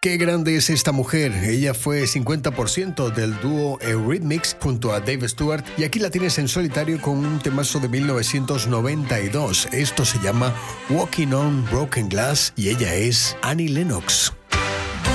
Qué grande es esta mujer. Ella fue 50% del dúo Eurythmics junto a Dave Stewart y aquí la tienes en solitario con un temazo de 1992. Esto se llama Walking on Broken Glass y ella es Annie Lennox.